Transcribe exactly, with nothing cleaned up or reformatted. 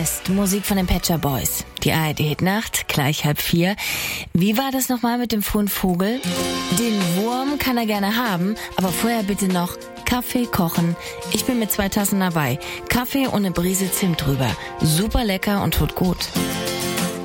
West, Musik von den Pet Shop Boys. Die A R D-Hitnacht, gleich halb vier. Wie war das nochmal mit dem frühen Vogel? Den Wurm kann er gerne haben, aber vorher bitte noch Kaffee kochen. Ich bin mit zwei Tassen dabei. Kaffee und eine Brise Zimt drüber. Super lecker und tut gut.